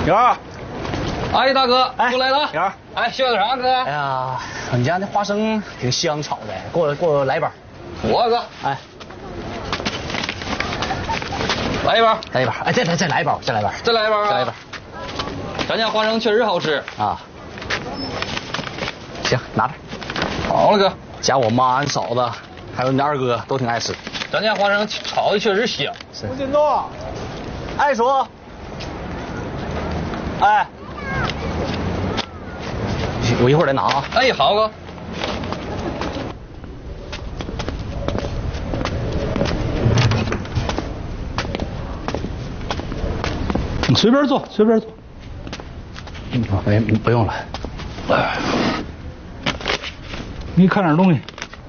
有啊。 哎，大哥，过来了。 有。 哎，需要点啥，哥？ 哎呀，你家那花生挺香炒的，给我来一包。 我哥。 哎， 来一包。 来一包。哎，再来一包，再来一包。 再来一包啊！ 再来一包。 咱家花生确实好吃啊。行，拿着。 好了，哥。 家我妈、俺嫂子还有你二哥都挺爱吃。 咱家花生炒的确实香。 吴金东， 爱说。哎，我一会儿再拿啊。 哎，好哥。 你随便坐，随便坐。 不用了。 哎，你看点东西。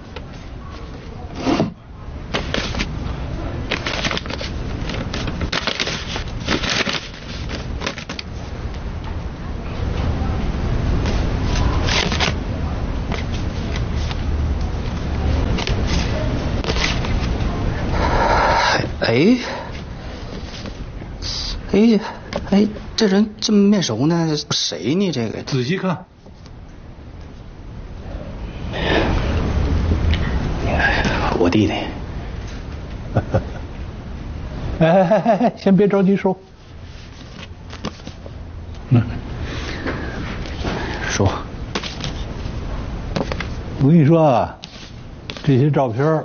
哎，这人这么面熟呢？谁呢？这个仔细看。 我弟弟。 哎，先别着急说。 说。 我跟你说啊，这些照片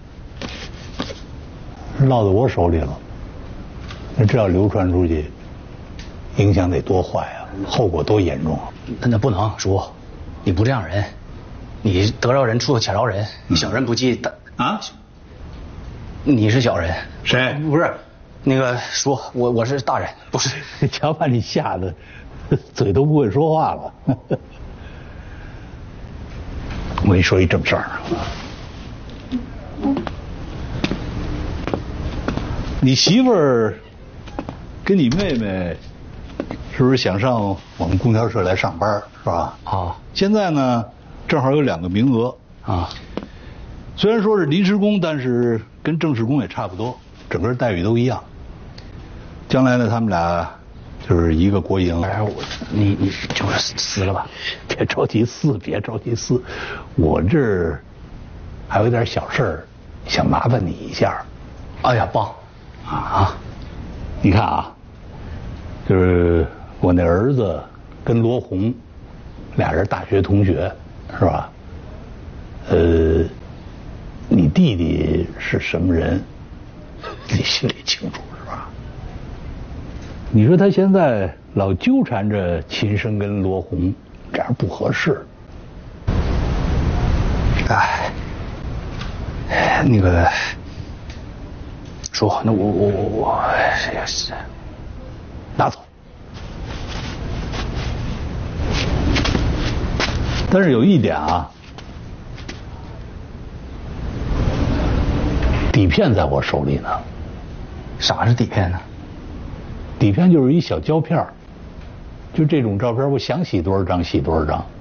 落在我手里了。那这要流传出去，影响得多坏啊，后果多严重啊！ 那不能，叔，你不这样人，你得饶人处且饶人，小人不计啊！ 你是小人？ 谁？ 不是，那个叔，我是大人，不是。 瞧把你吓得嘴都不会说话了。我跟你说一正事儿，你媳妇儿跟你妹妹是不是想上我们供销社来上班，是吧？ 啊， 现在呢，正好有2个名额啊。 虽然说是临时工，但是跟正式工也差不多，整个待遇都一样。将来呢，他们俩就是一个国营。 哎，你就是撕了吧， 别着急撕，别着急撕。我这儿还有点小事儿，想麻烦你一下。 哎呀，棒啊！ 你看啊，就是我那儿子跟罗红俩人大学同学，是吧？你弟弟是什么人，你心里清楚是吧？你说他现在老纠缠着秦升跟罗红，这样不合适。 哎，那个叔，那我也是拿走。但是有一点啊，底片在我手里呢。 啥是底片呢？ 底片就是一小胶片，就这种照片，我想洗多少张洗多少张。